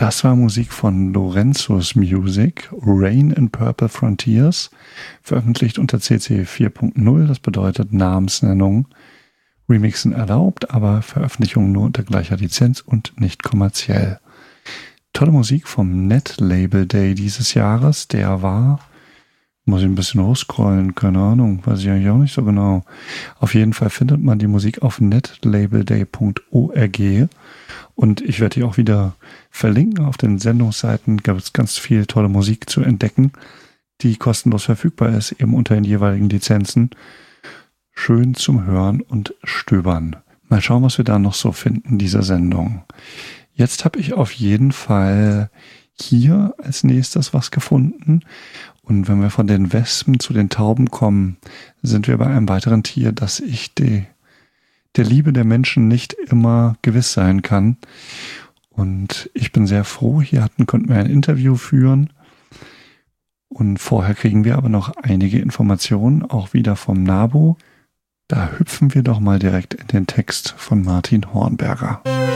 Das war Musik von Lorenzo's Music, Rain in Purple Frontiers, veröffentlicht unter CC 4.0, das bedeutet Namensnennung. Remixen erlaubt, aber Veröffentlichung nur unter gleicher Lizenz und nicht kommerziell. Tolle Musik vom Net Label Day dieses Jahres, der war, muss ich ein bisschen hochscrollen, keine Ahnung, weiß ich eigentlich auch nicht so genau. Auf jeden Fall findet man die Musik auf netlabelday.org und ich werde die auch wieder verlinken. Auf den Sendungsseiten gibt es ganz viel tolle Musik zu entdecken, die kostenlos verfügbar ist, eben unter den jeweiligen Lizenzen. Schön zum Hören und Stöbern. Mal schauen, was wir da noch so finden in dieser Sendung. Jetzt habe ich auf jeden Fall hier als nächstes was gefunden. Und wenn wir von den Wespen zu den Tauben kommen, sind wir bei einem weiteren Tier, das ich der Liebe der Menschen nicht immer gewiss sein kann. Und ich bin sehr froh, konnten wir ein Interview führen. Und vorher kriegen wir aber noch einige Informationen, auch wieder vom NABU. Da hüpfen wir doch mal direkt in den Text von Martin Hornberger.